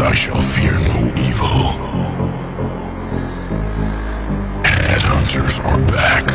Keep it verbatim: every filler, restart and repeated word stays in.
I shall fear no evil. Headhunters are back.